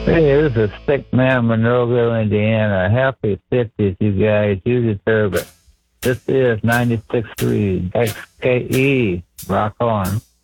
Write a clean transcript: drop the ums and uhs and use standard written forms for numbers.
Hey, this is Stick Man, Monroeville, Indiana. Happy 50th, you guys. You deserve it. This is 96.3 XKE. Rock on.